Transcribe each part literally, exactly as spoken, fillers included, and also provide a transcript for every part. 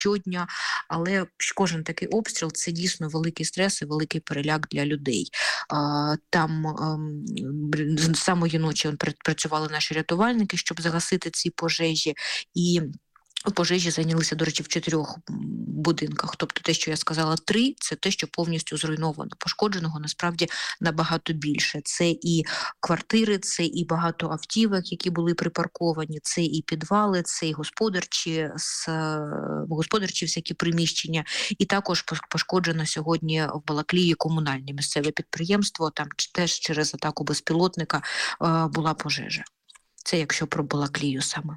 щодня, але кожен такий обстріл – це дійсно великий стрес і великий переляк для людей. Там з самої ночі працювали наші рятувальники, щоб загасити ці пожежі, і пожежі зайнялися, до речі, в чотирьох будинках. Тобто те, що я сказала, три – це те, що повністю зруйновано. Пошкодженого насправді набагато більше. Це і квартири, це і багато автівок, які були припарковані, це і підвали, це і господарчі, господарчі всякі приміщення. І також пошкоджено сьогодні в Балаклії комунальне місцеве підприємство. Там теж через атаку безпілотника була пожежа. Це якщо про Балаклію саме.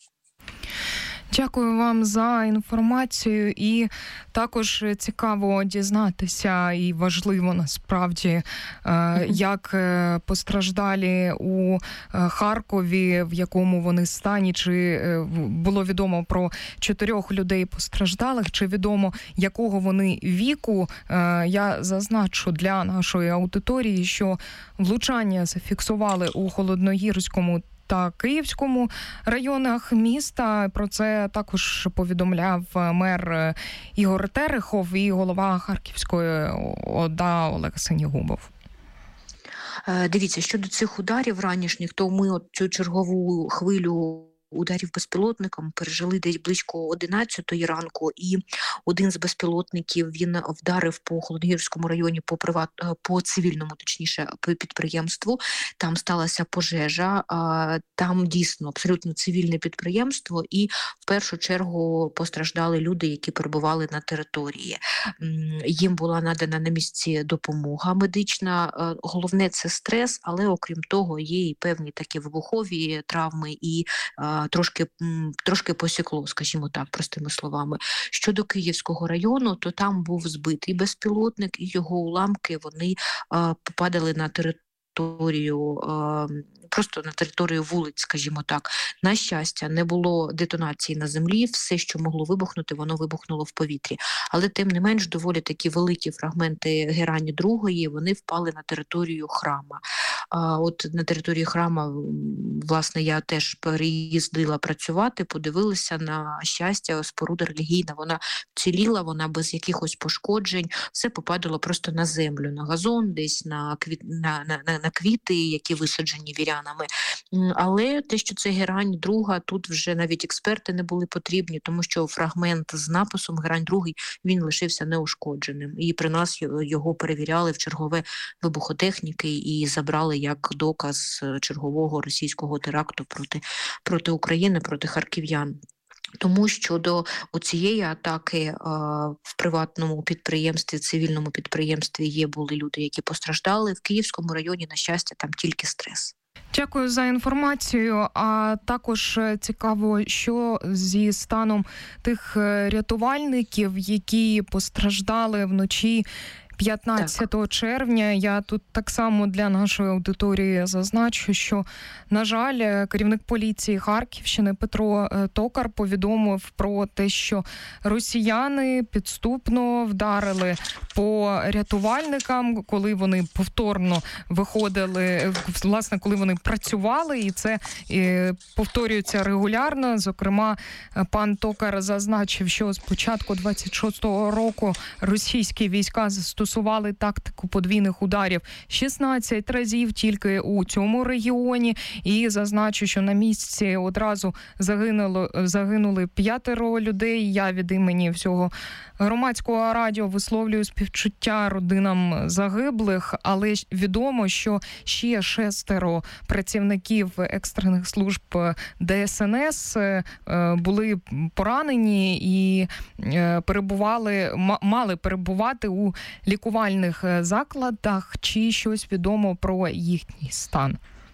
Дякую вам за інформацію, і також цікаво дізнатися, і важливо насправді, як постраждалі у Харкові, в якому вони стані, чи було відомо про чотирьох людей постраждалих, чи відомо, якого вони віку. Я зазначу для нашої аудиторії, що влучання зафіксували у Холодногірському та Київському районах міста. Про це також повідомляв мер Ігор Терехов і голова Харківської ОДА Олег Синігубов. Дивіться, щодо цих ударів ранішніх, то ми от цю чергову хвилю ударів безпілотником пережили десь близько одинадцятої ранку, і один з безпілотників, він вдарив по Холодногірському районі, по приват, по цивільному, точніше, підприємству. Там сталася пожежа, там дійсно абсолютно цивільне підприємство, і в першу чергу постраждали люди, які перебували на території. Їм була надана на місці допомога медична. Головне – це стрес, але окрім того є і певні такі вибухові травми, і Трошки, трошки посікло, скажімо так, простими словами. Щодо Київського району, то там був збитий безпілотник, і його уламки, вони а, попадали на територію, а, просто на територію вулиць, скажімо так. На щастя, не було детонації на землі, все, що могло вибухнути, воно вибухнуло в повітрі. Але тим не менш, доволі такі великі фрагменти Герані другої, вони впали на територію храма. А от на території храма, власне, я теж переїздила працювати, подивилася, на щастя, споруда релігійна, вона вціліла, вона без якихось пошкоджень, все попадало просто на землю, на газон, десь на, квіт, на, на, на, на квіти, які висаджені вірянами. Але те, що це Герань друга, тут вже навіть експерти не були потрібні, тому що фрагмент з написом Герань другий, він лишився неушкодженим. І при нас його перевіряли в чергове вибухотехніки і забрали як доказ чергового російського теракту проти, проти України, проти харків'ян. Тому щодо оцієї атаки в приватному підприємстві, цивільному підприємстві є були люди, які постраждали. В Київському районі, на щастя, там тільки стрес. Дякую за інформацію. А також цікаво, що зі станом тих рятувальників, які постраждали вночі п'ятнадцятого червня. Я тут так само для нашої аудиторії зазначу, що, на жаль, керівник поліції Харківщини Петро Токар повідомив про те, що росіяни підступно вдарили по рятувальникам, коли вони повторно виходили, власне, коли вони працювали, і це повторюється регулярно. Зокрема, пан Токар зазначив, що з початку двадцять шостого року російські війська застосували Стосували тактику подвійних ударів шістнадцять разів тільки у цьому регіоні. І зазначу, що на місці одразу загинуло, загинули п'ятеро людей. Я від імені всього громадського радіо висловлюю співчуття родинам загиблих, але відомо, що ще шестеро працівників екстрених служб Де Ес Ен Ес були поранені і перебували, мали перебувати у лікувальних закладах. Чи щось відомо про їхній стан?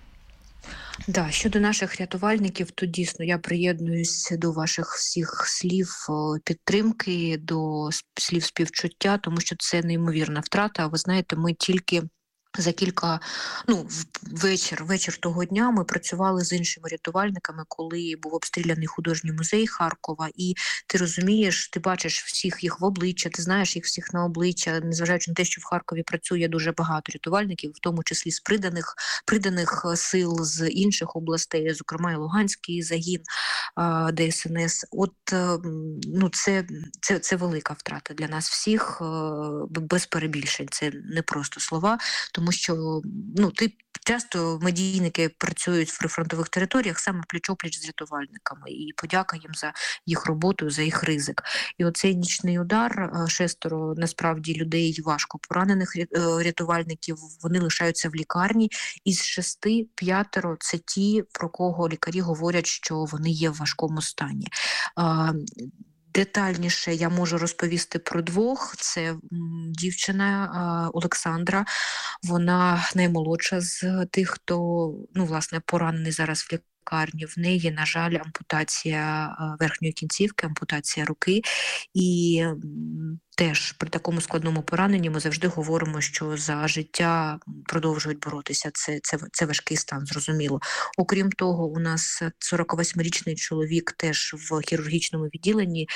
Да, щодо наших рятувальників, то дійсно я приєднуюсь до ваших всіх слів підтримки, до слів співчуття, тому що це неймовірна втрата. Ви знаєте, ми тільки За кілька, ну, вечір, вечір того дня ми працювали з іншими рятувальниками, коли був обстріляний художній музей Харкова, і ти розумієш, ти бачиш всіх їх в обличчя, ти знаєш їх всіх на обличчя, незважаючи на те, що в Харкові працює дуже багато рятувальників, в тому числі з приданих, приданих сил з інших областей, зокрема і Луганський загін Де Ес Ен Ес. От, ну, це, це, це велика втрата для нас всіх, без перебільшень, це не просто слова. Тому що, ну, ти часто медійники працюють в прифронтових територіях саме пліч-опліч з рятувальниками, і подяка їм за їх роботу, за їх ризик. І оцей нічний удар, шестеро насправді людей важко поранених рятувальників, вони лишаються в лікарні, із шести п'ятеро це ті, про кого лікарі говорять, що вони є в важкому стані. Детальніше я можу розповісти про двох. Це дівчина Олександра, вона наймолодша з тих, хто, ну, власне, поранений зараз в лікарні. В неї, на жаль, ампутація верхньої кінцівки, ампутація руки. І теж при такому складному пораненні ми завжди говоримо, що за життя продовжують боротися. Це, це, це важкий стан, зрозуміло. Окрім того, у нас сорокавосьмирічний чоловік теж в хірургічному відділенні,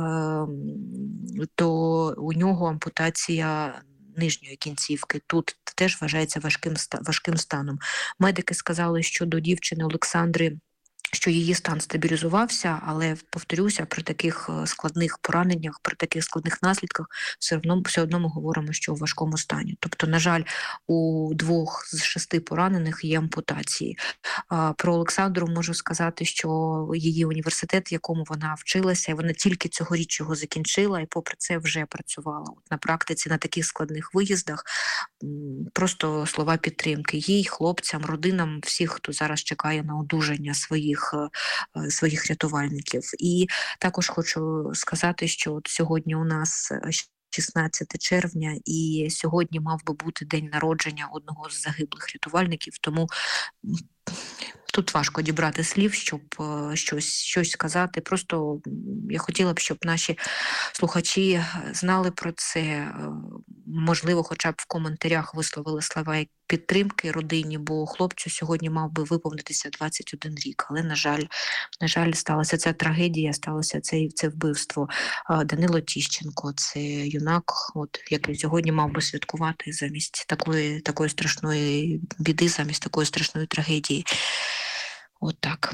то у нього ампутація нижньої кінцівки. Тут теж вважається важким, важким станом. Медики сказали, що до дівчини Олександри, що її стан стабілізувався, але, повторюся, при таких складних пораненнях, при таких складних наслідках все одно, все одно ми говоримо, що у важкому стані. Тобто, на жаль, у двох з шести поранених є ампутації. Про Олександру можу сказати, що її університет, в якому вона вчилася, вона тільки цьогоріч його закінчила і попри це вже працювала. От на практиці, на таких складних виїздах, просто слова підтримки їй, хлопцям, родинам, всіх, хто зараз чекає на одужання своїх своїх рятувальників. І також хочу сказати, що от сьогодні у нас шістнадцяте червня, і сьогодні мав би бути день народження одного з загиблих рятувальників, тому тут важко дібрати слів, щоб щось, щось сказати. Просто я хотіла б, щоб наші слухачі знали про це, можливо, хоча б в коментарях висловили слова підтримки родині, бо хлопцю сьогодні мав би виповнитися двадцять один рік. Але, на жаль, на жаль, сталася ця трагедія, сталося це, це вбивство. Данило Тіщенко, це юнак, от, який сьогодні мав би святкувати замість такої, такої страшної біди, замість такої страшної трагедії. От так.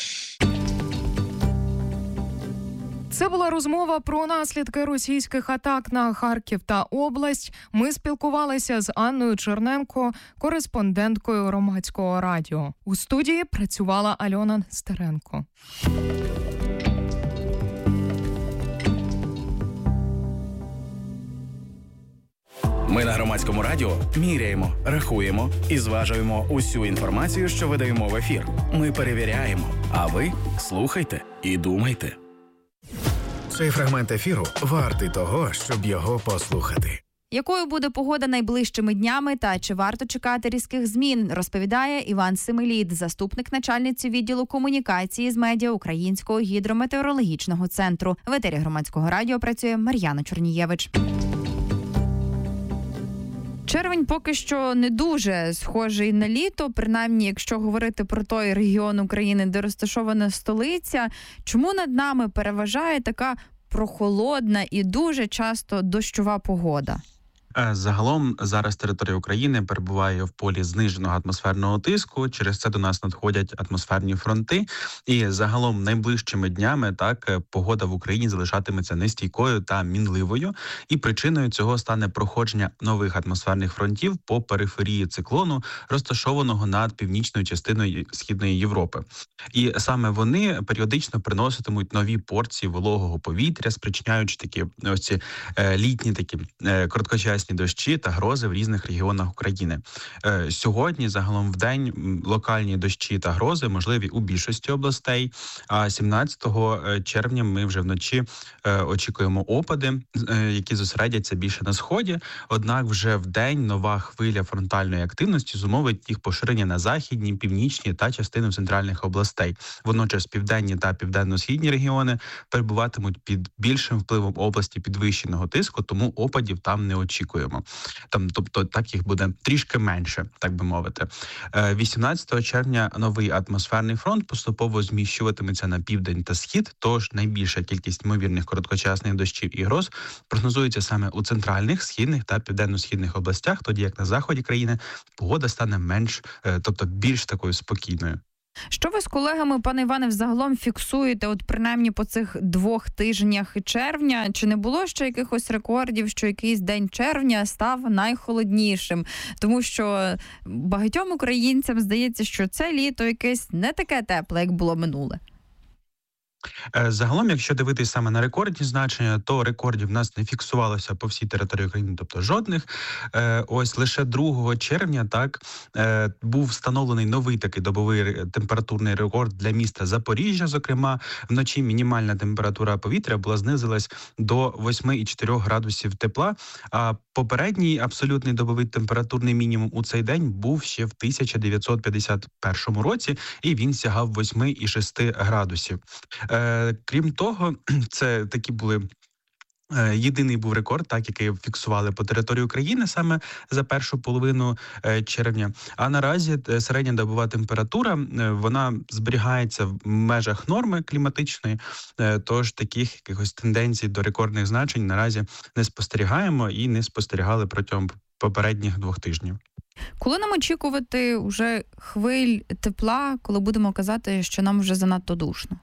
Це була розмова про наслідки російських атак на Харків та область. Ми спілкувалися з Анною Черненко, кореспонденткою Громадського радіо. У студії працювала Альона Стеренко. Ми на Громадському радіо міряємо, рахуємо і зважуємо усю інформацію, що видаємо в ефір. Ми перевіряємо, а ви слухайте і думайте. Цей фрагмент ефіру вартий того, щоб його послухати. Якою буде погода найближчими днями та чи варто чекати різких змін, розповідає Іван Семелід, заступник начальниці відділу комунікації з медіа Українського гідрометеорологічного центру. В етері Громадського радіо працює Мар'яна Чорнієвич. Червень поки що не дуже схожий на літо, принаймні, якщо говорити про той регіон України, де розташована столиця. Чому над нами переважає така прохолодна і дуже часто дощова погода? Загалом зараз територія України перебуває в полі зниженого атмосферного тиску, через це до нас надходять атмосферні фронти, і загалом найближчими днями так погода в Україні залишатиметься нестійкою та мінливою, і причиною цього стане проходження нових атмосферних фронтів по периферії циклону, розташованого над північною частиною Східної Європи. І саме вони періодично приноситимуть нові порції вологого повітря, спричиняючи такі ось ці е, літні такі е, короткочасні дощі та грози в різних регіонах України. Е, сьогодні загалом в день локальні дощі та грози можливі у більшості областей, а сімнадцятого червня ми вже вночі е, очікуємо опади, е, які зосередяться більше на сході, однак вже в день нова хвиля фронтальної активності зумовить їх поширення на західні, північні та частину центральних областей. Водночас південні та південно-східні регіони перебуватимуть під більшим впливом області підвищеного тиску, тому опадів там не очікується. очікуємо. Там, тобто, так їх буде трішки менше, так би мовити. вісімнадцятого червня новий атмосферний фронт поступово зміщуватиметься на південь та схід, тож найбільша кількість ймовірних короткочасних дощів і гроз прогнозується саме у центральних, східних та південно-східних областях, тоді як на заході країни погода стане менш, тобто більш такою спокійною. Що ви з колегами, пане Іване, взагалом фіксуєте, от принаймні по цих двох тижнях червня? Чи не було ще якихось рекордів, що якийсь день червня став найхолоднішим? Тому що багатьом українцям здається, що це літо якесь не таке тепле, як було минуле. Загалом, якщо дивитись саме на рекордні значення, то рекордів в нас не фіксувалося по всій території України, тобто жодних. Ось лише другого червня так був встановлений новий такий добовий температурний рекорд для міста Запоріжжя. Зокрема, вночі мінімальна температура повітря була знизилась до восьми цілих чотирьох градусів тепла, а попередній абсолютний добовий температурний мінімум у цей день був ще в тисяча дев'ятсот п'ятдесят першому році, і він сягав восьми цілих шести градусів. Крім того, це такі були єдиний був рекорд, так, який фіксували по території України саме за першу половину червня. А наразі середня добова температура, вона зберігається в межах норми кліматичної, тож таких якихось тенденцій до рекордних значень наразі не спостерігаємо і не спостерігали протягом попередніх двох тижнів. Коли нам очікувати вже хвиль тепла, коли будемо казати, що нам вже занадто душно?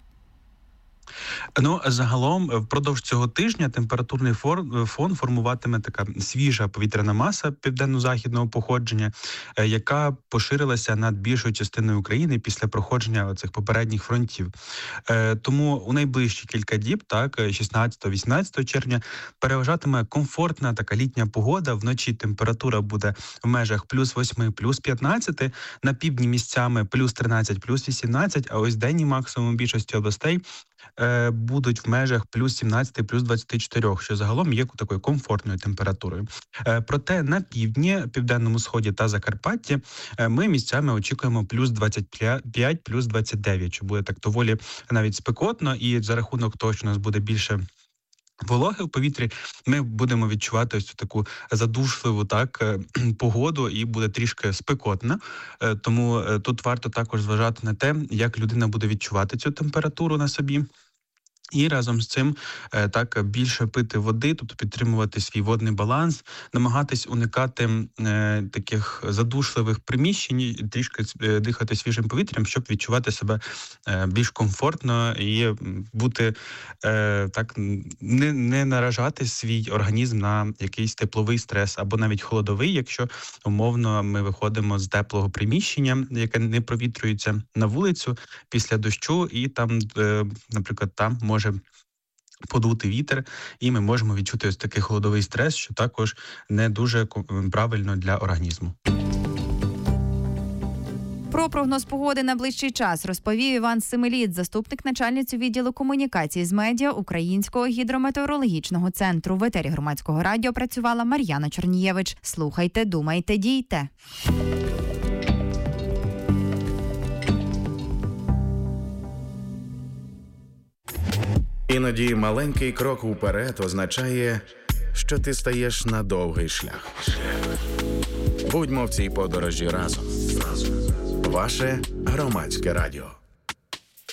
Ну, загалом, впродовж цього тижня температурний фон формуватиме така свіжа повітряна маса південно-західного походження, яка поширилася над більшою частиною України після проходження цих попередніх фронтів. Тому у найближчі кілька діб, так, шістнадцятого-вісімнадцятого червня, переважатиме комфортна така літня погода. Вночі температура буде в межах плюс восьми, плюс п'ятнадцяти, на півдні місцями плюс тринадцять, плюс вісімнадцять, а ось денні максимум більшості областей будуть в межах плюс сімнадцять, плюс двадцять чотири, що загалом є такою комфортною температурою. Проте на півдні, південному сході та Закарпатті ми місцями очікуємо плюс двадцять п'ять, плюс двадцять дев'ять, що буде так доволі навіть спекотно, і за рахунок того, що у нас буде більше вологи в повітрі, ми будемо відчувати ось таку задушливу так погоду, і буде трішки спекотно. Тому тут варто також зважати на те, як людина буде відчувати цю температуру на собі. І разом з цим так більше пити води, тобто підтримувати свій водний баланс, намагатись уникати е, таких задушливих приміщень, трішки дихати свіжим повітрям, щоб відчувати себе е, більш комфортно і бути е, так не, не наражати свій організм на якийсь тепловий стрес або навіть холодовий, якщо умовно ми виходимо з теплого приміщення, яке не провітрюється, на вулицю після дощу, і там, е, наприклад, там може подути вітер, і ми можемо відчути ось такий холодовий стрес, що також не дуже правильно для організму. Про прогноз погоди на ближчий час розповів Іван Семеліт, заступник начальниці відділу комунікації з медіа Українського гідрометеорологічного центру. В етері Громадського радіо працювала Мар'яна Чорнієвич. Слухайте, думайте, дійте. Іноді маленький крок уперед означає, що ти стаєш на довгий шлях. Будьмо в цій подорожі разом. Ваше Громадське радіо.